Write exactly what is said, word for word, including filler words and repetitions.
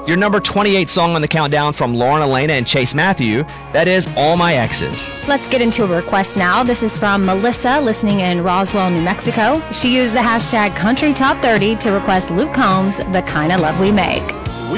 Your number twenty-eight song on the countdown from Lauren Elena and Chase Matthew, that is All My Exes. Let's get into a request now. This is from Melissa, listening in Roswell, New Mexico. She used the hashtag Country Top thirty to request Luke Combs' The Kinda Love We Make.